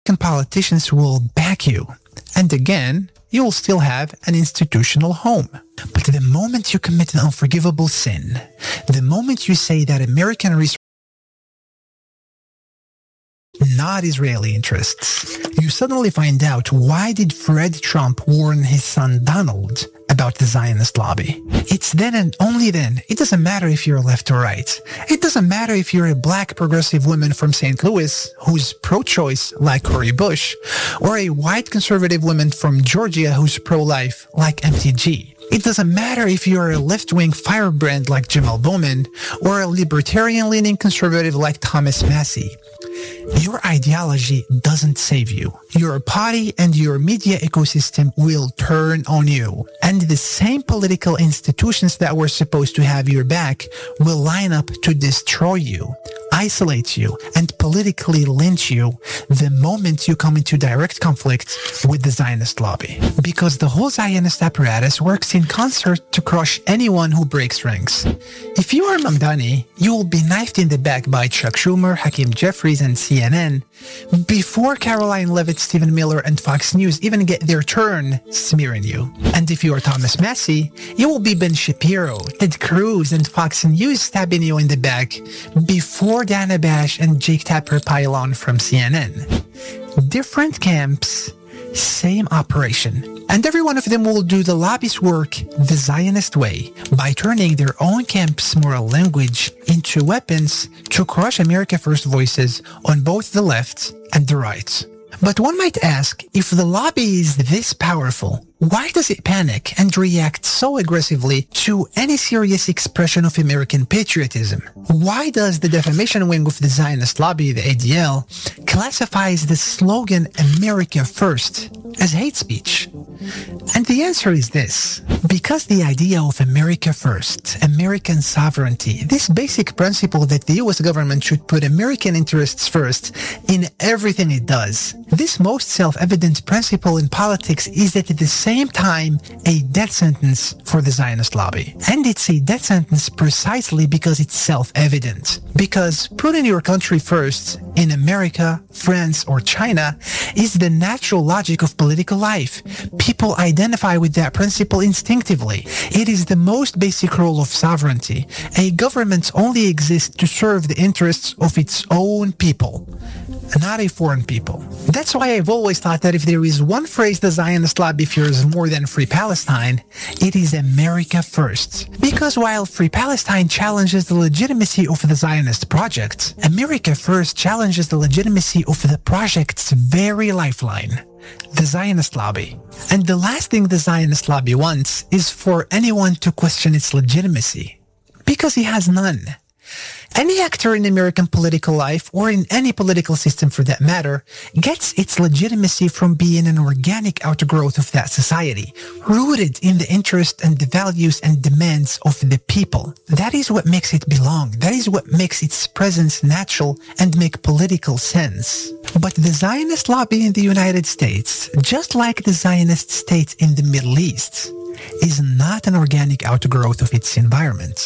politicians will back you. And again, you will still have an institutional home. But the moment you commit an unforgivable sin, the moment you say that American resources not Israeli interests, you suddenly find out why did Fred Trump warn his son Donald about the Zionist lobby. It's then and only then. It doesn't matter if you're left or right. It doesn't matter if you're a black progressive woman from St. Louis who's pro-choice like Cori Bush, or a white conservative woman from Georgia who's pro-life like MTG. It doesn't matter if you're a left-wing firebrand like Jamal Bowman, or a libertarian-leaning conservative like Thomas Massie. Your ideology doesn't save you. Your party and your media ecosystem will turn on you. And the same political institutions that were supposed to have your back will line up to destroy you, isolate you, and politically lynch you the moment you come into direct conflict with the Zionist lobby. Because the whole Zionist apparatus works in concert to crush anyone who breaks ranks. If you are Mamdani, you will be knifed in the back by Chuck Schumer, Hakeem Jeffries, and CNN before Caroline Levitt, Stephen Miller, and Fox News even get their turn smearing you. And if you are Thomas Massie, you will be Ben Shapiro, Ted Cruz, and Fox News stabbing you in the back before Dana Bash and Jake Tapper pile on from CNN. Different camps, same operation. And every one of them will do the lobbyist work the Zionist way by turning their own camp's moral language into weapons to crush America First voices on both the left and the right. But one might ask, if the lobby is this powerful, why does it panic and react so aggressively to any serious expression of American patriotism? Why does the defamation wing of the Zionist lobby, the ADL, classifies the slogan America First as hate speech? And the answer is this. Because the idea of America First, American sovereignty, this basic principle that the US government should put American interests first in everything it does, this most self-evident principle in politics is at the same time a death sentence for the Zionist lobby. And it's a death sentence precisely because it's self-evident. Because putting your country first in America, France, or China is the natural logic of political life. People identify with that principle instinctively. It is the most basic role of sovereignty. A government only exists to serve the interests of its own people, not a foreign people. That's why I've always thought that if there is one phrase the Zionist lobby fears more than Free Palestine, it is America First. Because while Free Palestine challenges the legitimacy of the Zionist project, America First challenges the legitimacy of the project's very lifeline, the Zionist lobby. And the last thing the Zionist lobby wants is for anyone to question its legitimacy, because he has none. Any actor in American political life, or in any political system for that matter, gets its legitimacy from being an organic outgrowth of that society, rooted in the interest and the values and demands of the people. That is what makes it belong. That is what makes its presence natural and make political sense. But the Zionist lobby in the United States, just like the Zionist state in the Middle East, is not an organic outgrowth of its environment.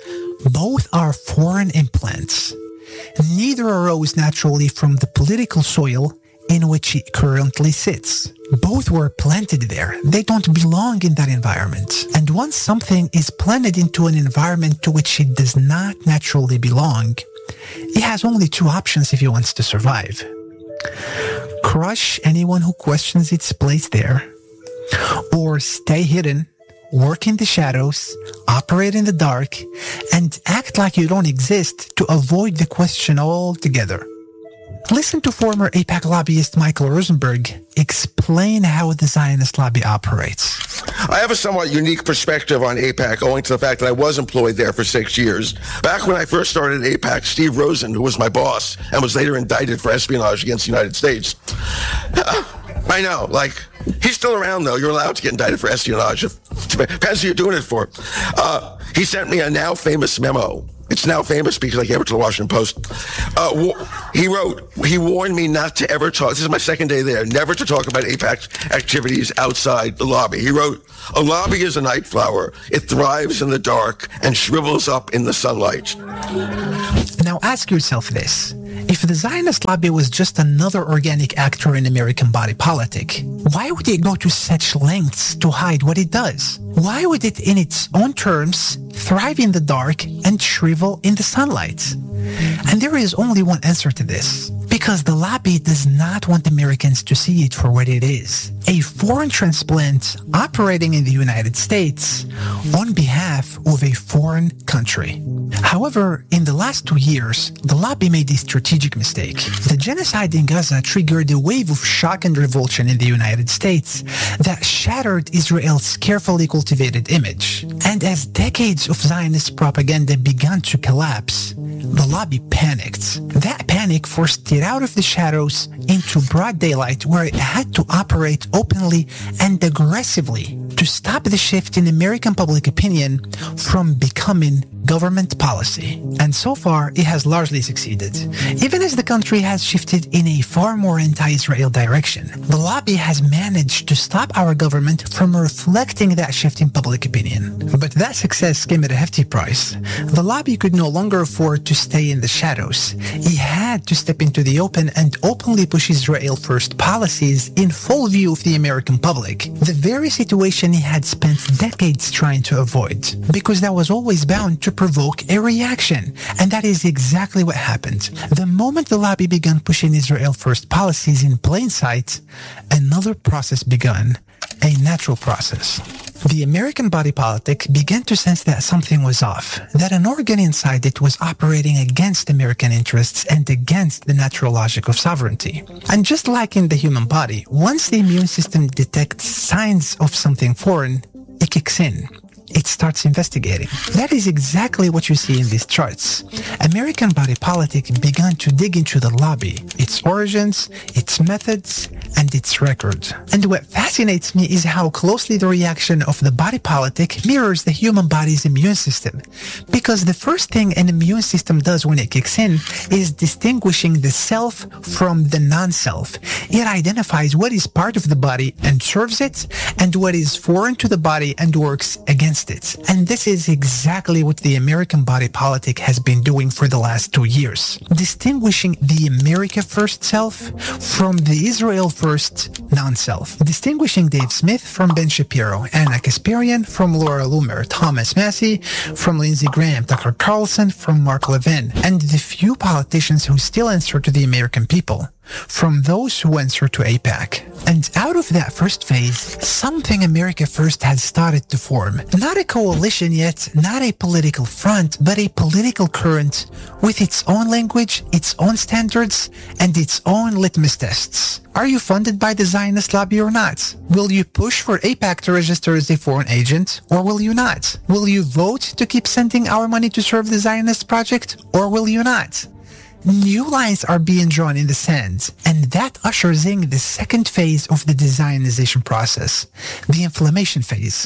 Both are foreign implants. Neither arose naturally from the political soil in which it currently sits. Both were planted there. They don't belong in that environment. And once something is planted into an environment to which it does not naturally belong, it has only two options if it wants to survive. Crush anyone who questions its place there, or stay hidden, work in the shadows, operate in the dark, and act like you don't exist to avoid the question altogether. Listen to former AIPAC lobbyist Michael Rosenberg explain how the Zionist lobby operates. I have a somewhat unique perspective on AIPAC owing to the fact that I was employed there for 6 years. Back when I first started AIPAC, Steve Rosen, who was my boss and was later indicted for espionage against the United States. I know, he's still around though. You're allowed to get indicted for espionage. Depends who you're doing it for. He sent me a now famous memo. It's now famous because I gave it to the Washington Post. He warned me not to ever talk, this is my second day there, never to talk about AIPAC activities outside the lobby. He wrote, "A lobby is a night flower. It thrives in the dark and shrivels up in the sunlight." Now ask yourself this. If the Zionist lobby was just another organic actor in American body politic, why would it go to such lengths to hide what it does? Why would it, in its own terms, thrive in the dark and shrivel in the sunlight? And there is only one answer to this. Because the lobby does not want Americans to see it for what it is. A foreign transplant operating in the United States on behalf of a foreign country. However, in the last 2 years, the lobby made a strategic mistake. The genocide in Gaza triggered a wave of shock and revulsion in the United States that shattered Israel's carefully cultivated image. And as decades of Zionist propaganda began to collapse, the lobby panicked. That panic forced it out of the shadows into broad daylight, where it had to operate openly and aggressively to stop the shift in American public opinion from becoming government policy. And so far, it has largely succeeded. Even as the country has shifted in a far more anti-Israel direction, the lobby has managed to stop our government from reflecting that shift in public opinion. But that success came at a hefty price. The lobby could no longer afford to stay in the shadows. It had to step into the open and openly push Israel-first policies in full view of the American public. The very situation he had spent decades trying to avoid, because that was always bound to provoke a reaction. And that is exactly what happened. The moment the lobby began pushing Israel-first policies in plain sight, another process began, a natural process. The American body politic began to sense that something was off, that an organ inside it was operating against American interests and against the natural logic of sovereignty. And just like in the human body, once the immune system detects signs of something foreign, it kicks in. It starts investigating. That is exactly what you see in these charts. American body politic began to dig into the lobby, its origins, its methods, and its record. And what fascinates me is how closely the reaction of the body politic mirrors the human body's immune system. Because the first thing an immune system does when it kicks in is distinguishing the self from the non-self. It identifies what is part of the body and serves it, and what is foreign to the body and works against it. And this is exactly what the American body politic has been doing for the last 2 years. Distinguishing the America First self from the Israel First non-self. Distinguishing Dave Smith from Ben Shapiro, Anna Kasparian from Laura Loomer, Thomas Massey from Lindsey Graham, Tucker Carlson from Mark Levin, and the few politicians who still answer to the American people from those who answer to AIPAC. And out of that first phase, something America First has started to form. Not a coalition yet, not a political front, but a political current with its own language, its own standards, and its own litmus tests. Are you funded by the Zionist lobby or not? Will you push for AIPAC to register as a foreign agent, or will you not? Will you vote to keep sending our money to serve the Zionist project, or will you not? New lines are being drawn in the sand, and that ushers in the second phase of the Zionization process, the inflammation phase.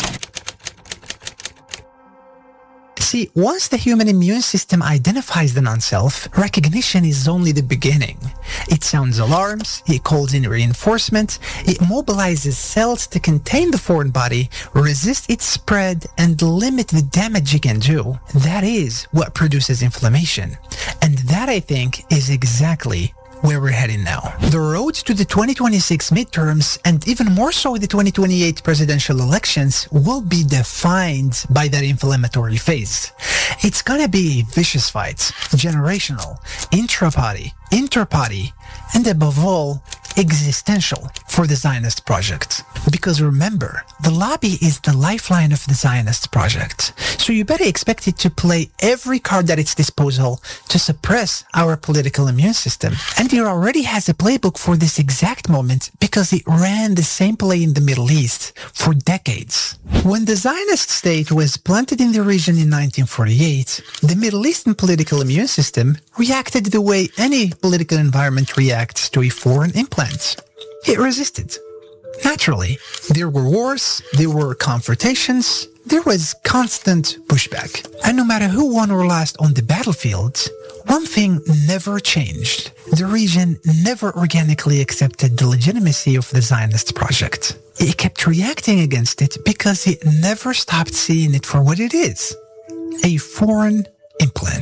See, once the human immune system identifies the non-self, recognition is only the beginning. It sounds alarms, it calls in reinforcement, it mobilizes cells to contain the foreign body, resist its spread, and limit the damage it can do. That is what produces inflammation. And that, I think, is exactly where we're heading now. The road to the 2026 midterms, and even more so the 2028 presidential elections, will be defined by that inflammatory phase. It's gonna be a vicious fight, generational, intra-party, inter-party, and above all, existential for the Zionist project. Because remember, the lobby is the lifeline of the Zionist project. So you better expect it to play every card at its disposal to suppress our political immune system. And it already has a playbook for this exact moment because it ran the same play in the Middle East for decades. When the Zionist state was planted in the region in 1948, the Middle Eastern political immune system reacted the way any political environment reacts to a foreign implant. It resisted. Naturally, there were wars, there were confrontations, there was constant pushback. And no matter who won or lost on the battlefield, one thing never changed. The region never organically accepted the legitimacy of the Zionist project. It kept reacting against it because it never stopped seeing it for what it is: a foreign implant.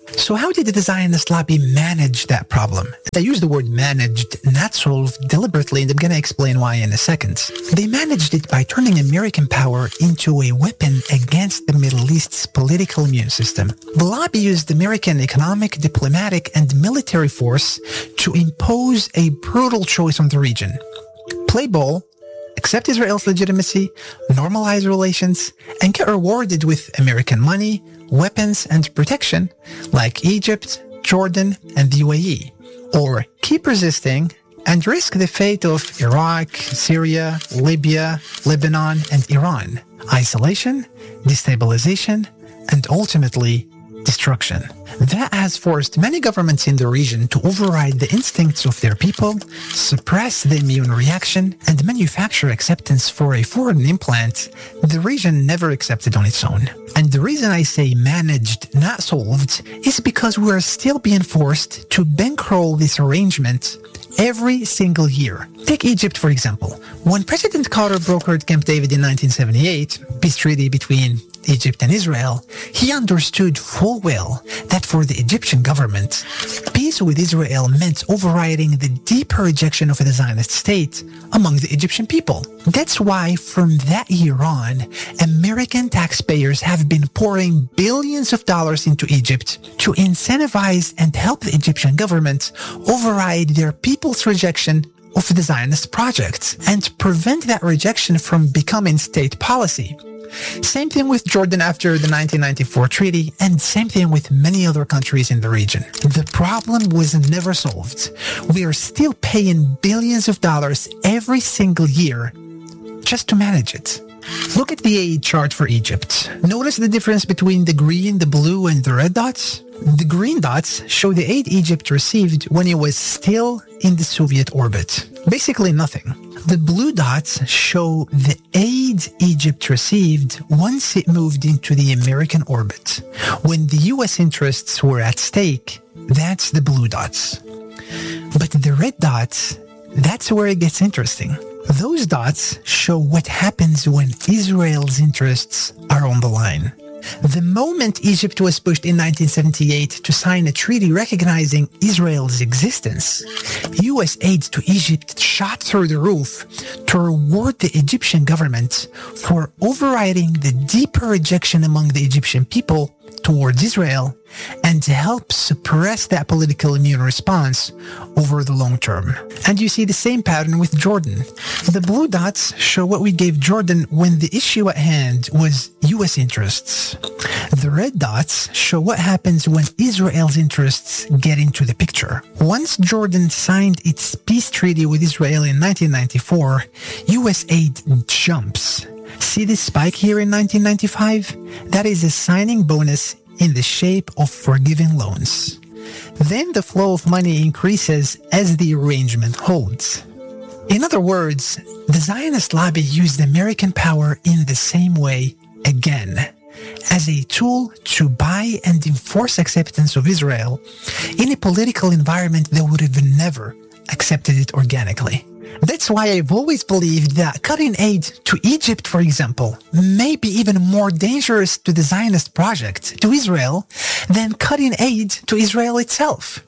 So how did the Zionist lobby manage that problem? I use the word managed, not solved, deliberately, and I'm going to explain why in a second. They managed it by turning American power into a weapon against the Middle East's political immune system. The lobby used American economic, diplomatic, and military force to impose a brutal choice on the region. Play ball, accept Israel's legitimacy, normalize relations, and get rewarded with American money, weapons, and protection like Egypt, Jordan, and the UAE. Or keep resisting and risk the fate of Iraq, Syria, Libya, Lebanon, and Iran. Isolation, destabilization, and ultimately destruction. That has forced many governments in the region to override the instincts of their people, suppress the immune reaction, and manufacture acceptance for a foreign implant the region never accepted on its own. And the reason I say managed, not solved, is because we are still being forced to bankroll this arrangement every single year. Take Egypt, for example. When President Carter brokered Camp David in 1978, peace treaty between Egypt and Israel, he understood full well that for the Egyptian government, peace with Israel meant overriding the deeper rejection of the Zionist state among the Egyptian people. That's why from that year on, American taxpayers have been pouring billions of dollars into Egypt to incentivize and help the Egyptian government override their people's rejection of the Zionist project and prevent that rejection from becoming state policy. Same thing with Jordan after the 1994 treaty, and same thing with many other countries in the region. The problem was never solved. We are still paying billions of dollars every single year just to manage it. Look at the aid chart for Egypt. Notice the difference between the green, the blue, and the red dots? The green dots show the aid Egypt received when it was still in the Soviet orbit. Basically nothing. The blue dots show the aid Egypt received once it moved into the American orbit. When the US interests were at stake, that's the blue dots. But the red dots, that's where it gets interesting. Those dots show what happens when Israel's interests are on the line. The moment Egypt was pushed in 1978 to sign a treaty recognizing Israel's existence, US aid to Egypt shot through the roof to reward the Egyptian government for overriding the deeper rejection among the Egyptian people towards Israel and to help suppress that political immune response over the long term. And you see the same pattern with Jordan. The blue dots show what we gave Jordan when the issue at hand was US interests. The red dots show what happens when Israel's interests get into the picture. Once Jordan signed its peace treaty with Israel in 1994, US aid jumps. See this spike here in 1995? That is a signing bonus in the shape of forgiving loans. Then the flow of money increases as the arrangement holds. In other words, the Zionist lobby used American power in the same way again, as a tool to buy and enforce acceptance of Israel in a political environment that would have never accepted it organically. That's why I've always believed that cutting aid to Egypt, for example, may be even more dangerous to the Zionist project, to Israel, than cutting aid to Israel itself.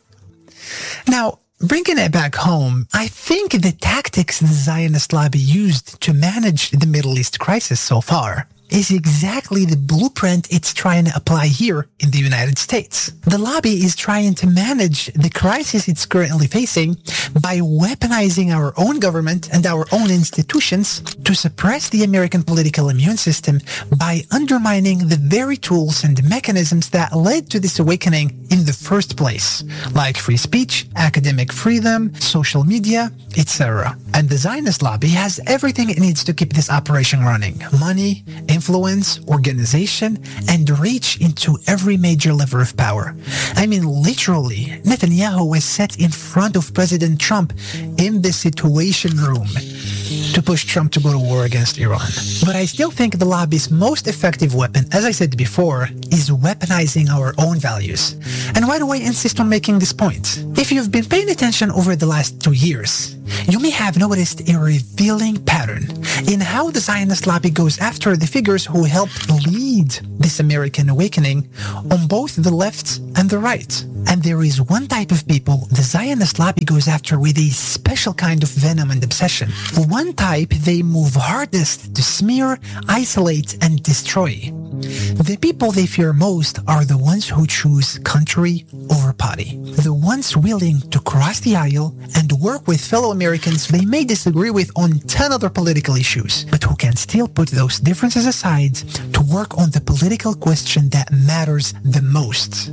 Now, bringing it back home, I think the tactics the Zionist lobby used to manage the Middle East crisis so far is exactly the blueprint it's trying to apply here in the United States. The lobby is trying to manage the crisis it's currently facing by weaponizing our own government and our own institutions to suppress the American political immune system by undermining the very tools and mechanisms that led to this awakening in the first place, like free speech, academic freedom, social media, etc. And the Zionist lobby has everything it needs to keep this operation running: money, influence, organization, and reach into every major lever of power. I mean, literally, Netanyahu was set in front of President Trump in the Situation Room. to push Trump to go to war against Iran. But I still think the lobby's most effective weapon, as I said before, is weaponizing our own values. And why do I insist on making this point? If you've been paying attention over the last 2 years, you may have noticed a revealing pattern in how the Zionist lobby goes after the figures who helped lead this American awakening on both the left and the right. And there is one type of people the Zionist lobby goes after with a special kind of venom and obsession. One type they move hardest to smear, isolate, and destroy. The people they fear most are the ones who choose country over party. The ones willing to cross the aisle and work with fellow Americans they may disagree with on 10 other political issues, but who can still put those differences aside to work on the political question that matters the most.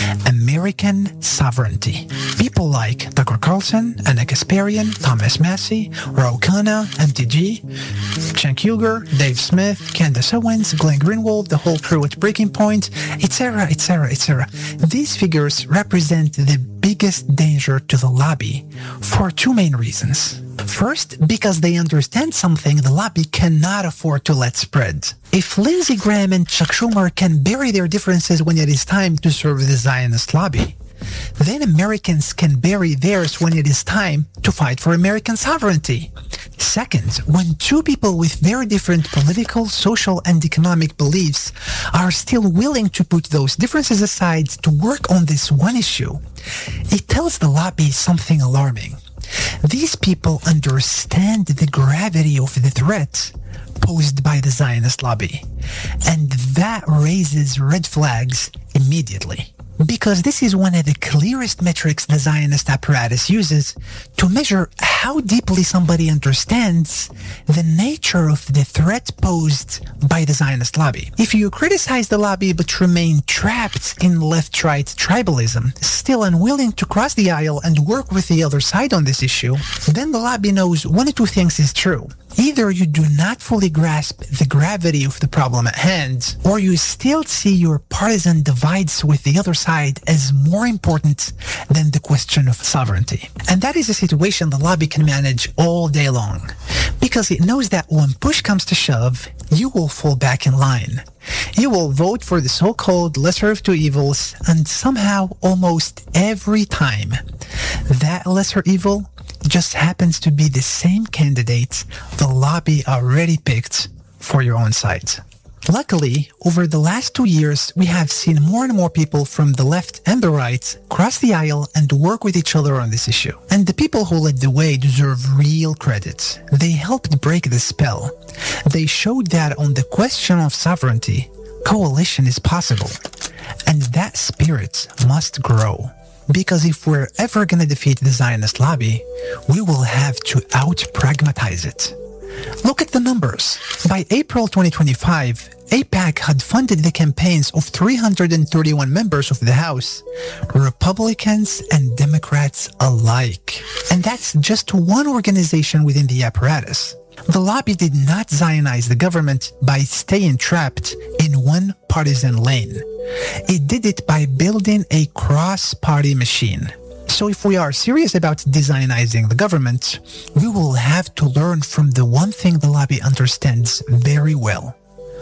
American sovereignty. People like Tucker Carlson, Anna Kasparian, Thomas Massie, Ro Khanna, MTG, Cenk Uygur, Dave Smith, Candace Owens, Glenn Greenwald, the whole crew at Breaking Point, etc., etc., etc. These figures represent the biggest danger to the lobby for two main reasons. First, because they understand something the lobby cannot afford to let spread. If Lindsey Graham and Chuck Schumer can bury their differences when it is time to serve the Zionist lobby, then Americans can bury theirs when it is time to fight for American sovereignty. Second, when two people with very different political, social, and economic beliefs are still willing to put those differences aside to work on this one issue, it tells the lobby something alarming. These people understand the gravity of the threat posed by the Zionist lobby, and that raises red flags immediately. Because this is one of the clearest metrics the Zionist apparatus uses to measure how deeply somebody understands the nature of the threat posed by the Zionist lobby. If you criticize the lobby but remain trapped in left-right tribalism, still unwilling to cross the aisle and work with the other side on this issue, then the lobby knows one of two things is true. Either you do not fully grasp the gravity of the problem at hand, or you still see your partisan divides with the other side as more important than the question of sovereignty. And that is a situation the lobby can manage all day long, because it knows that when push comes to shove, you will fall back in line. You will vote for the so-called lesser of two evils, and somehow, almost every time, that lesser evil just happens to be the same candidate the lobby already picked for your own side. Luckily, over the last 2 years, we have seen more and more people from the left and the right cross the aisle and work with each other on this issue. And the people who led the way deserve real credit. They helped break the spell. They showed that on the question of sovereignty, coalition is possible. And that spirit must grow. Because if we're ever going to defeat the Zionist lobby, we will have to out-pragmatize it. Look at the numbers. By April 2025, AIPAC had funded the campaigns of 331 members of the House, Republicans and Democrats alike. And that's just one organization within the apparatus. The lobby did not Zionize the government by staying trapped in one partisan lane. It did it by building a cross-party machine. So if we are serious about de-Zionizing the government, we will have to learn from the one thing the lobby understands very well.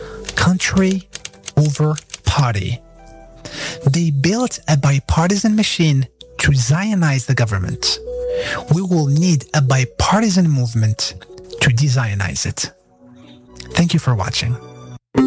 Country over party. They built a bipartisan machine to Zionize the government. We will need a bipartisan movement to de-Zionize it. Thank you for watching.